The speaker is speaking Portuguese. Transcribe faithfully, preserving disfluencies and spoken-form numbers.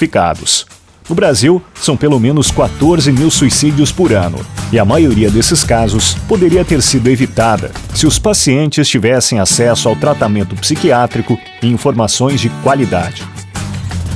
identificados. No Brasil, são pelo menos quatorze mil suicídios por ano, e a maioria desses casos poderia ter sido evitada se os pacientes tivessem acesso ao tratamento psiquiátrico e informações de qualidade.